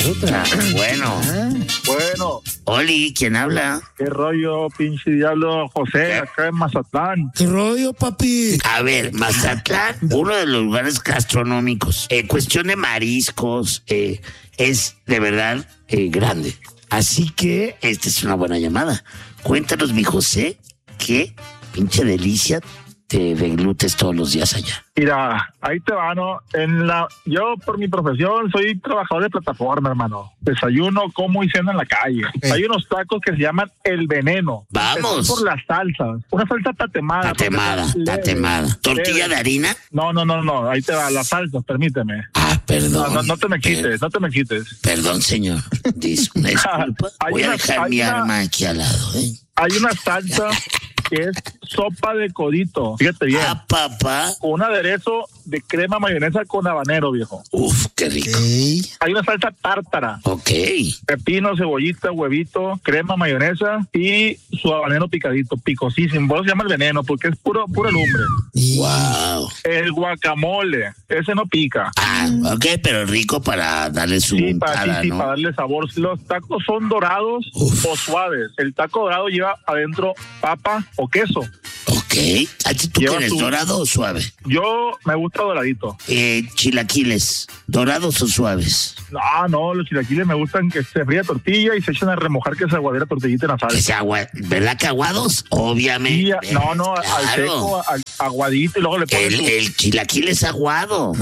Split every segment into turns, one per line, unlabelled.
Bueno.
Bueno.
Oli, ¿quién habla?
¿Qué rollo, pinche diablo? José, acá en Mazatlán.
¿Qué rollo, papi?
A ver, Mazatlán, uno de los lugares gastronómicos. Cuestión de mariscos, es de verdad grande. Así que esta es una buena llamada. Cuéntanos, mi José, qué pinche delicia te deglutes todos los días allá.
Mira, ahí te va, ¿no? Yo, por mi profesión, soy trabajador de plataforma, hermano. Desayuno, como y ceno en la calle. Hay unos tacos que se llaman El Veneno.
¡Vamos!
Por las salsas. Una salsa tatemada.
Tatemada. ¿Tortilla de harina?
No. Ahí te va, las salsas, permíteme.
Perdón.
No te me quites.
Perdón, señor. Una disculpa. Voy a dejar mi arma aquí al lado, ¿eh?
Hay una salsa que es sopa de codito. Fíjate bien.
Papá.
Con un aderezo de crema mayonesa con habanero, viejo.
Uf, qué rico.
Hay una salsa tártara.
Ok.
Pepino, cebollita, huevito, crema, mayonesa y su habanero picadito, picosísimo. Por eso se llama El Veneno, porque es puro lumbre.
Wow.
El guacamole, ese no pica.
Ok, pero rico para darle su
para darle sabor. Los tacos son dorados o suaves. El taco dorado lleva adentro papa o queso.
Ok. ¿Tú quieres dorado o suave?
Yo me gusta doradito.
Chilaquiles, ¿dorados o suaves?
No, los chilaquiles me gustan que se fría tortilla y se echan a remojar que se aguadera tortillita en la salsa.
¿Verdad que aguados? Obviamente.
Sí, no, claro. Al seco, aguadito y luego le pones
el chilaquil es aguado.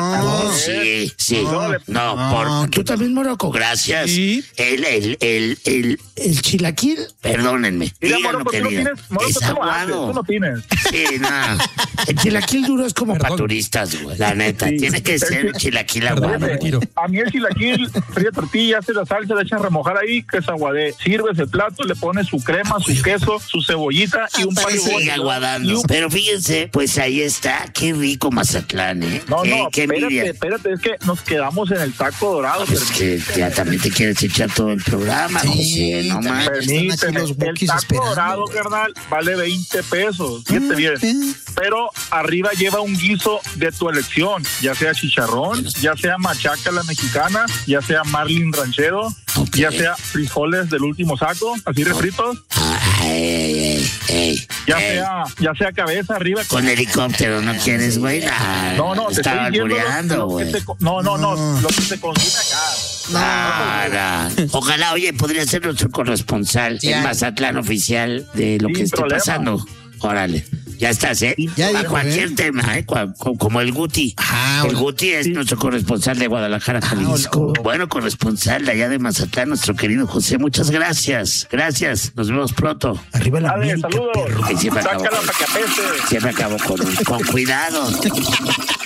Sí. Tú también, Morocco. Gracias. ¿Sí? El chilaquil, perdónenme.
Mira, Morocco, tú no tienes,
es aguado.
Tú no tienes.
Sí, no. El chilaquil duro es como para turistas, güey. La neta, tiene que ser chilaquil aguado.
A mí el chilaquil, fría tortilla, hace la salsa, le echan a remojar ahí, que se aguade. Sirves el plato, le pones su crema, su queso, su cebollita y un par de
sigue aguadando. Pero fíjense, pues ahí está. Qué rico Mazatlán, ¿eh?
No, espérate, es que nos quedamos en el taco dorado.
Es que ya también te quieres echar todo el programa, José, no más.
Permíteme, el taco dorado, carnal, vale 20 pesos. Fíjate bien. Pero arriba lleva un guiso de tu elección, ya sea chicharrón, ya sea machaca la mexicana, ya sea marlin ranchero, ya sea frijoles del último saco, así refritos. Ya sea cabeza arriba.
Con helicóptero, ¿no quieres, güey?
No, te
estaba
estoy diciendo
No,
lo que se consume acá.
Ojalá, oye, podría ser nuestro corresponsal en Mazatlán oficial de lo que esté pasando. Órale. Ya estás, ¿eh? A cualquier tema, ¿eh? Como el Guti. El Guti es nuestro corresponsal de Guadalajara, Jalisco. Bueno, corresponsal de allá de Mazatlán, nuestro querido José. Muchas gracias. Nos vemos pronto.
Arriba la
América, saludos.
Siempre acabo con cuidado.